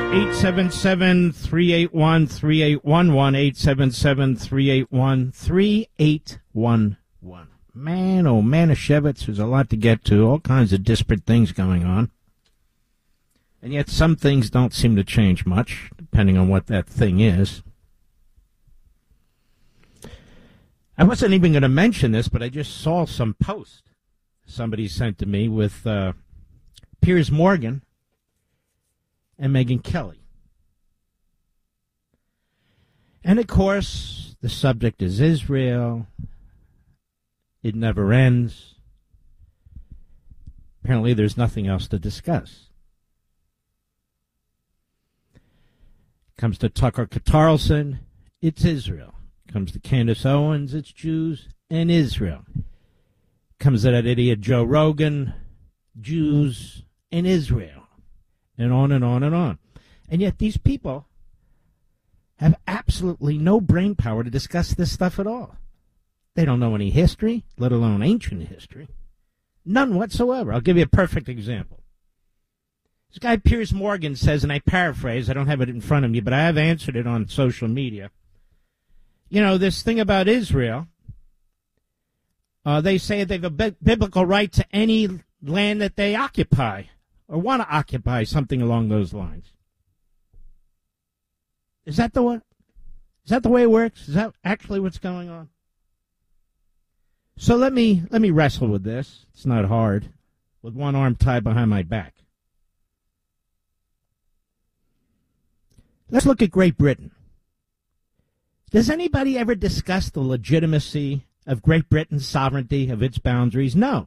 877-381-3811, 877-381-3811. Man, oh, Manischewitz, there's a lot to get to, all kinds of disparate things going on. And yet some things don't seem to change much, depending on what that thing is. I wasn't even going to mention this, but I just saw some post somebody sent to me with Piers Morgan and Megyn Kelly. And, of course, the subject is Israel. It never ends. Apparently there's nothing else to discuss. Comes to Tucker Carlson, it's Israel. Comes to Candace Owens, it's Jews and Israel. Comes to that idiot Joe Rogan, Jews and Israel. And on and on and on. And yet these people have absolutely no brain power to discuss this stuff at all. They don't know any history, let alone ancient history. None whatsoever. I'll give you a perfect example. This guy Piers Morgan says, and I paraphrase, I don't have it in front of me, but I have answered it on social media. You know, this thing about Israel, they say they have a biblical right to any land that they occupy or want to occupy, something along those lines. Is that the way? Is that the way it works? Is that actually what's going on? So let me wrestle with this. It's not hard. With one arm tied behind my back. Let's look at Great Britain. Does anybody ever discuss the legitimacy of Great Britain's sovereignty, of its boundaries? No.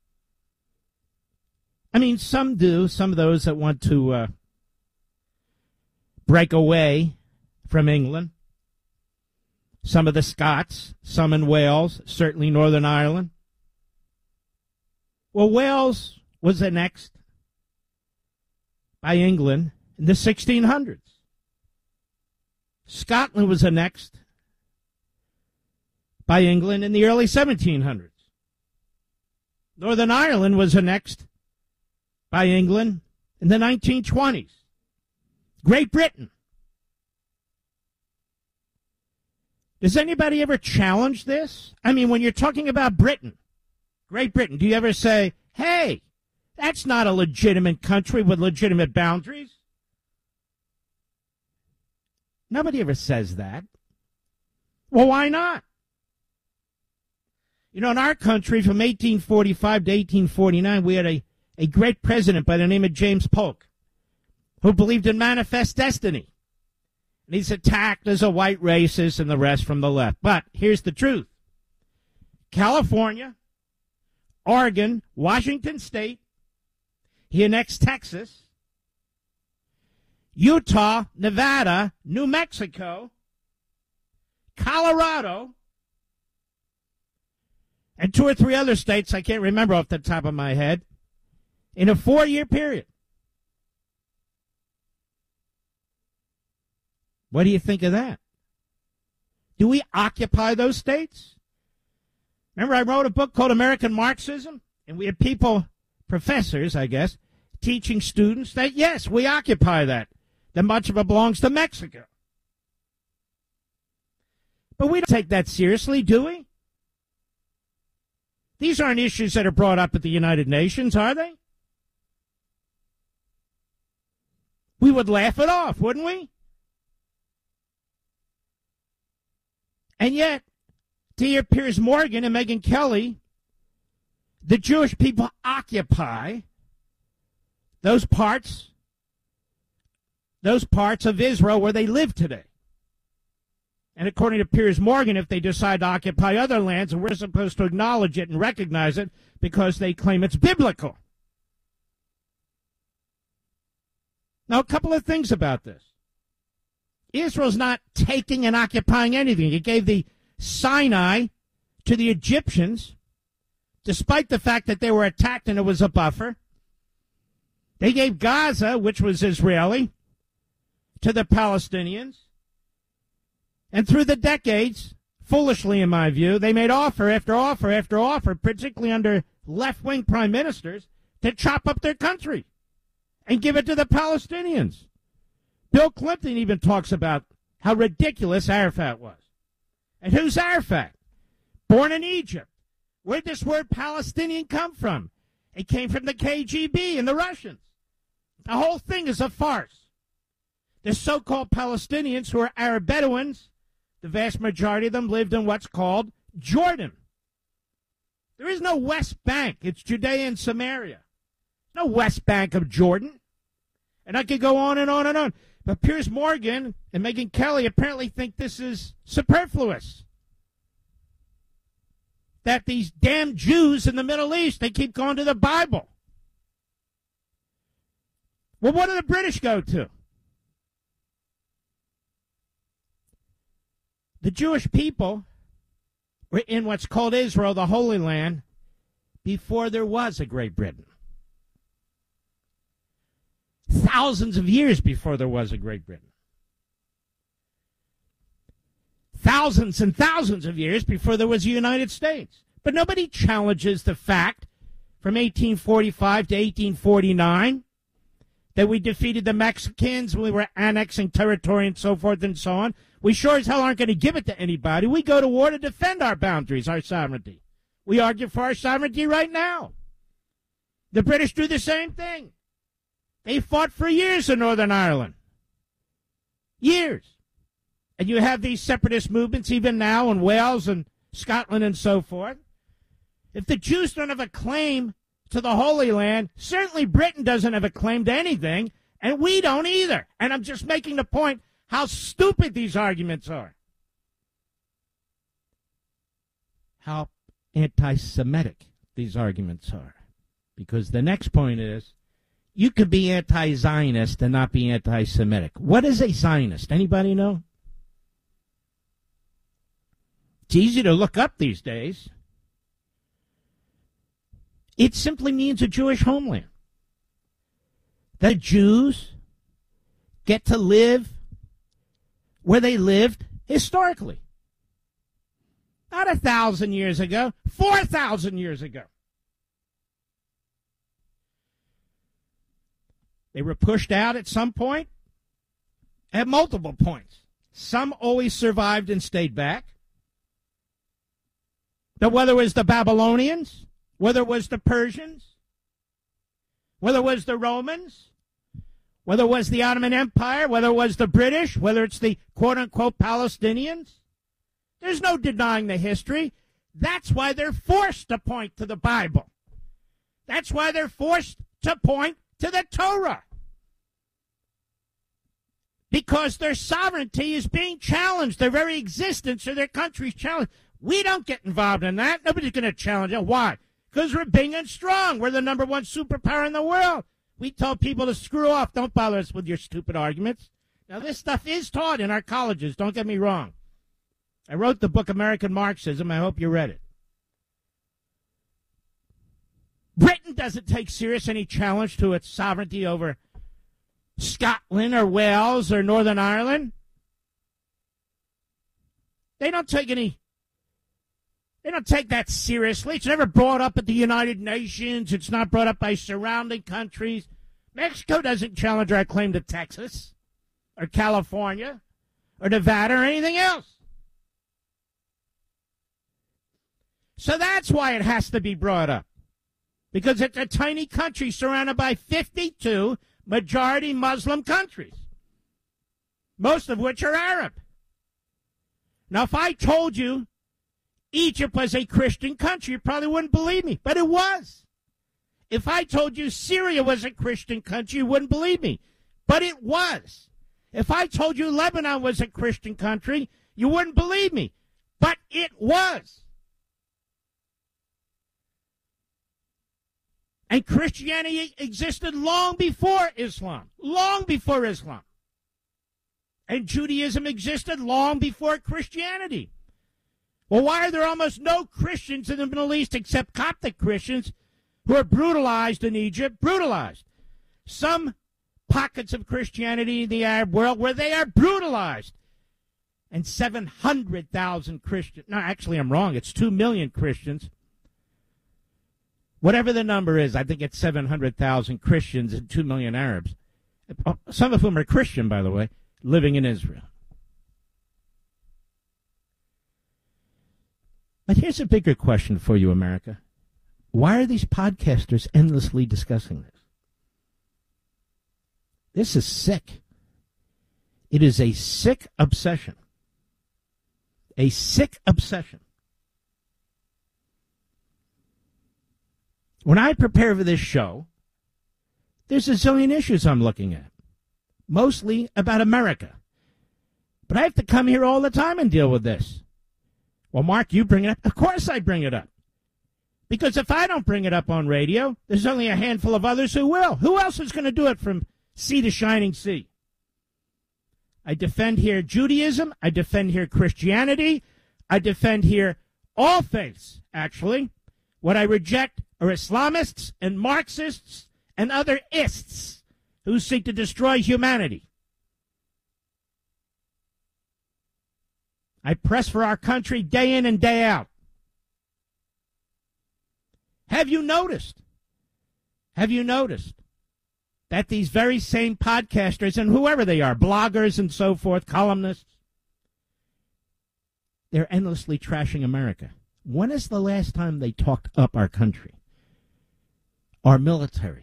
I mean, some do. Some of those that want to break away from England. Some of the Scots, some in Wales, certainly Northern Ireland. Well, Wales was annexed by England in the 1600s. Scotland was annexed by England in the early 1700s. Northern Ireland was annexed by England in the 1920s. Great Britain. Does anybody ever challenge this? I mean, when you're talking about Britain, Great Britain, do you ever say, hey, that's not a legitimate country with legitimate boundaries? Nobody ever says that. Well, why not? You know, in our country, from 1845 to 1849, we had a great president by the name of James Polk, who believed in manifest destiny. And he's attacked as a white racist and the rest from the left. But here's the truth. California, Oregon, Washington State, he annexed Texas, Utah, Nevada, New Mexico, Colorado, and 2 or 3 other states I can't remember off the top of my head, in a 4-year period. What do you think of that? Do we occupy those states? Remember, I wrote a book called American Marxism, and we had people, professors, I guess, teaching students that, yes, we occupy that much of it belongs to Mexico. But we don't take that seriously, do we? These aren't issues that are brought up at the United Nations, are they? We would laugh it off, wouldn't we? And yet, to hear Piers Morgan and Megyn Kelly, the Jewish people occupy those parts of Israel where they live today. And according to Piers Morgan, if they decide to occupy other lands, we're supposed to acknowledge it and recognize it because they claim it's biblical. Now, a couple of things about this. Israel's not taking and occupying anything. It gave the Sinai to the Egyptians, despite the fact that they were attacked and it was a buffer. They gave Gaza, which was Israeli, to the Palestinians. And through the decades, foolishly in my view, they made offer after offer after offer, particularly under left-wing prime ministers, to chop up their country and give it to the Palestinians. Bill Clinton even talks about how ridiculous Arafat was. And who's Arafat? Born in Egypt. Where did this word Palestinian come from? It came from the KGB and the Russians. The whole thing is a farce. The so-called Palestinians, who are Arab Bedouins, the vast majority of them lived in what's called Jordan. There is no West Bank. It's Judea and Samaria. No West Bank of Jordan. And I could go on and on and on. But Piers Morgan and Megyn Kelly apparently think this is superfluous. That these damn Jews in the Middle East, they keep going to the Bible. Well, what do the British go to? The Jewish people were in what's called Israel, the Holy Land, before there was a Great Britain. Thousands of years before there was a Great Britain. Thousands and thousands of years before there was a United States. But nobody challenges the fact from 1845 to 1849 that we defeated the Mexicans, we were annexing territory and so forth and so on. We sure as hell aren't going to give it to anybody. We go to war to defend our boundaries, our sovereignty. We argue for our sovereignty right now. The British do the same thing. They fought for years in Northern Ireland. Years. And you have these separatist movements even now in Wales and Scotland and so forth. If the Jews don't have a claim to the Holy Land, certainly Britain doesn't have a claim to anything, and we don't either. And I'm just making the point how stupid these arguments are. How anti-Semitic these arguments are. Because the next point is, you could be anti-Zionist and not be anti-Semitic. What is a Zionist? Anybody know? It's easy to look up these days. It simply means a Jewish homeland. The Jews get to live where they lived historically. Not 1,000 years ago, 4,000 years ago. They were pushed out at some point, at multiple points. Some always survived and stayed back. But whether it was the Babylonians, whether it was the Persians, whether it was the Romans, whether it was the Ottoman Empire, whether it was the British, whether it's the quote-unquote Palestinians, there's no denying the history. That's why they're forced to point to the Bible. That's why they're forced to point to the Torah. Because their sovereignty is being challenged. Their very existence of their country is challenged. We don't get involved in that. Nobody's going to challenge it. Why? Because we're big and strong. We're the number one superpower in the world. We tell people to screw off. Don't bother us with your stupid arguments. Now, this stuff is taught in our colleges. Don't get me wrong. I wrote the book American Marxism. I hope you read it. Britain doesn't take serious any challenge to its sovereignty over Scotland or Wales or Northern Ireland. They don't take that seriously. It's never brought up at the United Nations. It's not brought up by surrounding countries. Mexico doesn't challenge our claim to Texas or California or Nevada or anything else. So that's why it has to be brought up. Because it's a tiny country surrounded by 52 majority Muslim countries, most of which are Arab. Now, if I told you Egypt was a Christian country, you probably wouldn't believe me, but it was. If I told you Syria was a Christian country, you wouldn't believe me, but it was. If I told you Lebanon was a Christian country, you wouldn't believe me, but it was. And Christianity existed long before Islam. Long before Islam. And Judaism existed long before Christianity. Well, why are there almost no Christians in the Middle East except Coptic Christians who are brutalized in Egypt? Brutalized. Some pockets of Christianity in the Arab world where they are brutalized. And 700,000 Christians. No, actually, I'm wrong. It's 2 million Christians. Whatever the number is, I think it's 700,000 Christians and 2 million Arabs. some of whom are Christian, by the way, living in Israel. But here's a bigger question for you, America. Why are these podcasters endlessly discussing this? This is sick. It is a sick obsession. A sick obsession. When I prepare for this show, there's a zillion issues I'm looking at, mostly about America. But I have to come here all the time and deal with this. Well, Mark, you bring it up. Of course I bring it up. Because if I don't bring it up on radio, there's only a handful of others who will. Who else is going to do it from sea to shining sea? I defend here Judaism. I defend here Christianity. I defend here all faiths, actually. What I reject are Islamists and Marxists and other ists who seek to destroy humanity. I press for our country day in and day out. Have you noticed that these very same podcasters and whoever they are, bloggers and so forth, columnists, they're endlessly trashing America? When is the last time they talked up our country, our military?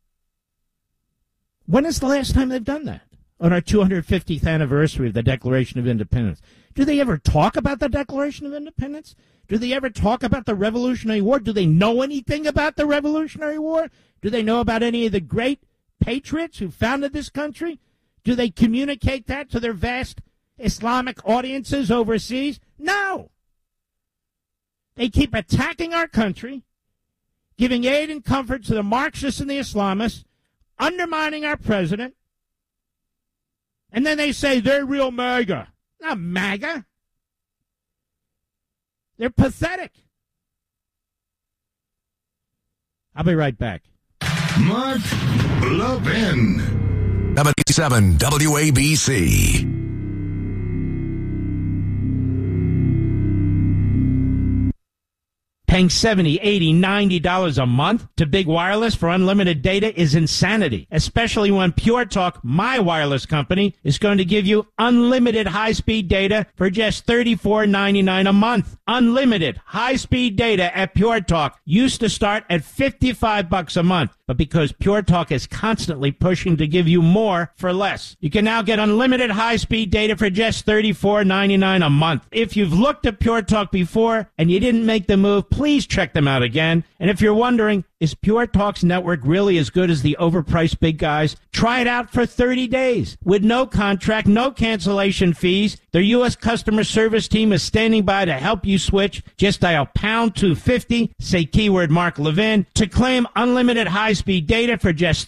When is the last time they've done that? On our 250th anniversary of the Declaration of Independence. Do they ever talk about the Declaration of Independence? Do they ever talk about the Revolutionary War? Do they know anything about the Revolutionary War? Do they know about any of the great patriots who founded this country? Do they communicate that to their vast Islamic audiences overseas? No. They keep attacking our country, giving aid and comfort to the Marxists and the Islamists, undermining our president, and then they say they're real MAGA. Not MAGA. They're pathetic. I'll be right back. Mark Levin. 77 WABC. Paying $70, $80, $90 a month to Big Wireless for unlimited data is insanity, especially when Pure Talk, my wireless company, is going to give you unlimited high-speed data for just $34.99 a month. Unlimited high-speed data at Pure Talk used to start at $55 a month. But because Pure Talk is constantly pushing to give you more for less, you can now get unlimited high-speed data for just $34.99 a month. If you've looked at Pure Talk before and you didn't make the move, please check them out again. And if you're wondering, is Pure Talk's network really as good as the overpriced big guys? Try it out for 30 days with no contract, no cancellation fees. Their U.S. customer service team is standing by to help you switch. Just dial pound 250, say keyword Mark Levin, to claim unlimited high-speed data for just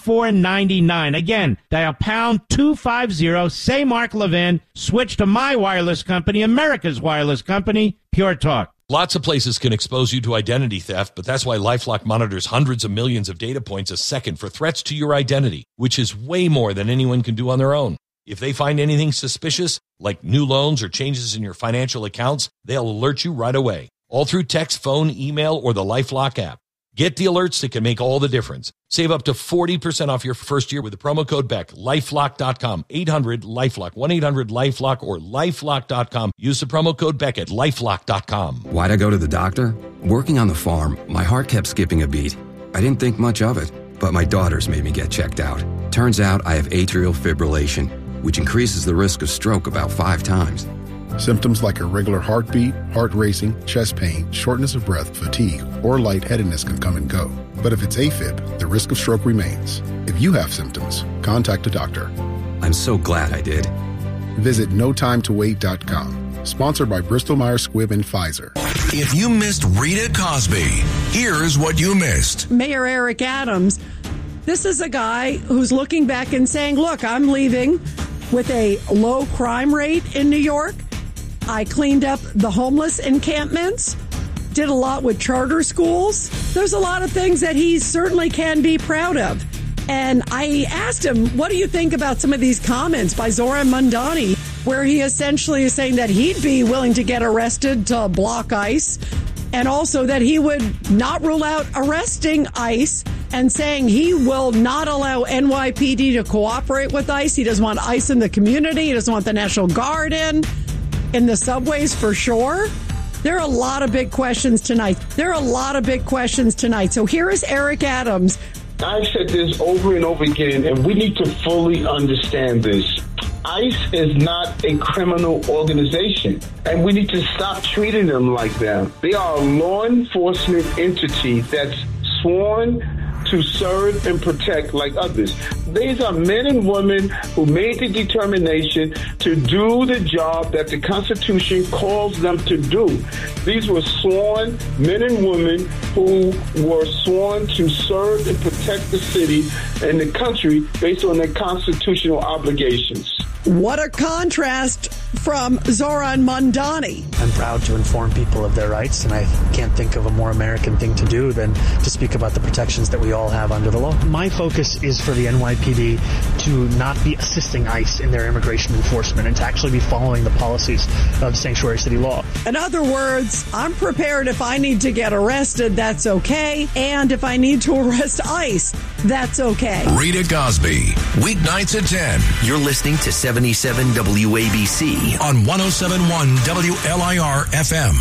$34.99. Again, dial pound 250, say Mark Levin, switch to my wireless company, America's wireless company, Pure Talk. Lots of places can expose you to identity theft, but that's why LifeLock monitors hundreds of millions of data points a second for threats to your identity, which is way more than anyone can do on their own. If they find anything suspicious, like new loans or changes in your financial accounts, they'll alert you right away, all through text, phone, email, or the LifeLock app. Get the alerts that can make all the difference. Save up to 40% off your first year with the promo code BECK. LifeLock.com, 800-LifeLock, 1-800-LifeLock, or LifeLock.com. Use the promo code BECK at LifeLock.com. Why'd I go to the doctor? Working on the farm, my heart kept skipping a beat. I didn't think much of it, but my daughters made me get checked out. Turns out I have atrial fibrillation, which increases the risk of stroke about 5 times. Symptoms like irregular heartbeat, heart racing, chest pain, shortness of breath, fatigue, or lightheadedness can come and go. But if it's AFib, the risk of stroke remains. If you have symptoms, contact a doctor. I'm so glad I did. Visit notimetowait.com. Sponsored by Bristol-Myers Squibb and Pfizer. If you missed Rita Cosby, here's what you missed. Mayor Eric Adams, this is a guy who's looking back and saying, look, I'm leaving with a low crime rate in New York. I cleaned up the homeless encampments, did a lot with charter schools. There's a lot of things that he certainly can be proud of. And I asked him, what do you think about some of these comments by Zoran Mandani, where he essentially is saying that he'd be willing to get arrested to block ICE, and also that he would not rule out arresting ICE and saying he will not allow NYPD to cooperate with ICE. He doesn't want ICE in the community. He doesn't want the National Guard in the subways for sure. There are a lot of big questions tonight. So here is Eric Adams. I've said this over and over again, and we need to fully understand this. ICE is not a criminal organization, and we need to stop treating them like that. They are a law enforcement entity that's sworn to serve and protect like others. These are men and women who made the determination to do the job that the Constitution calls them to do. These were sworn men and women who were sworn to serve and protect the city and the country based on their constitutional obligations. What a contrast from Zoran Mondani. I'm proud to inform people of their rights, and I can't think of a more American thing to do than to speak about the protections that we all have under the law. My focus is for the NYPD to not be assisting ICE in their immigration enforcement and to actually be following the policies of sanctuary city law. In other words, I'm prepared if I need to get arrested, that's okay. And if I need to arrest ICE, that's okay. Rita Cosby, weeknights at 10. You're listening to 77 WABC. On 107.1 WLIR FM.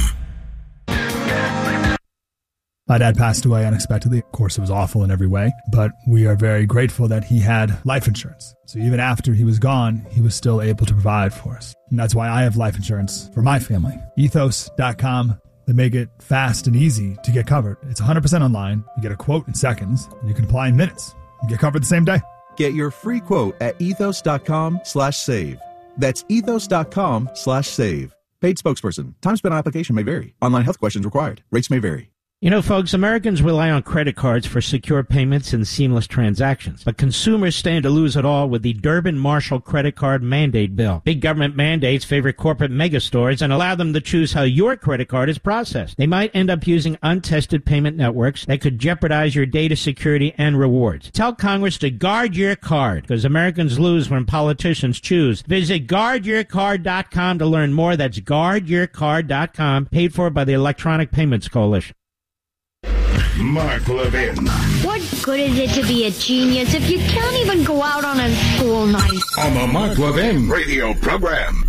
My dad passed away unexpectedly. Of course, it was awful in every way, but we are very grateful that he had life insurance. So even after he was gone, he was still able to provide for us. And that's why I have life insurance for my family. Ethos.com. They make it fast and easy to get covered. It's 100% online. You get a quote in seconds, and you can apply in minutes. You get covered the same day. Get your free quote at ethos.com/save. That's ethos.com/save. Paid spokesperson. Time spent on application may vary. Online health questions required. Rates may vary. You know, folks, Americans rely on credit cards for secure payments and seamless transactions. But consumers stand to lose it all with the Durbin-Marshall credit card mandate bill. Big government mandates favor corporate megastores and allow them to choose how your credit card is processed. They might end up using untested payment networks that could jeopardize your data security and rewards. Tell Congress to guard your card, because Americans lose when politicians choose. Visit guardyourcard.com to learn more. That's guardyourcard.com, paid for by the Electronic Payments Coalition. Mark Levin. What good is it to be a genius if you can't even go out on a school night? On the Mark Levin radio program.